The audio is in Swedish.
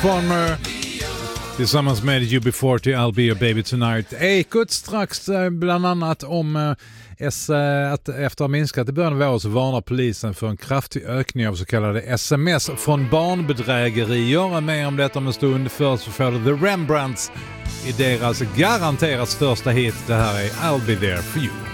Farmer tillsammans med UB40 I'll Be Your Baby Tonight. Ekot strax bland annat om att efter att ha minskat i början av året så varnar polisen för en kraftig ökning av så kallade sms från barnbedrägerier. Mer om detta om en stund. Först så får du The Rembrandts i deras garanterat största hit. Det här är I'll Be There For You.